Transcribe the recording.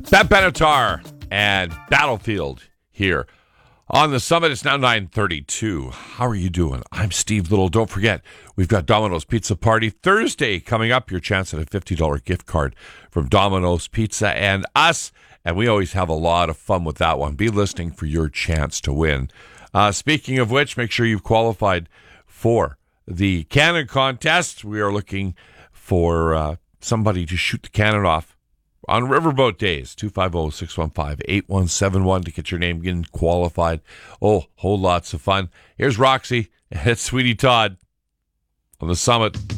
Pat Benatar and Battlefield here on the Summit. It's now 9:32. How are you doing? I'm Steve Little. Don't forget, we've got Domino's Pizza Party Thursday coming up. Your chance at a $50 gift card from Domino's Pizza and us. And we always have a lot of fun with that one. Be listening for your chance to win. Speaking of which, make sure you've qualified for the cannon contest. We are looking for somebody to shoot the cannon off on Riverboat Days. 250-615-8171 to get your name getting qualified. Oh, whole lots of fun. Here's Roxy and Sweetie Todd on the Summit.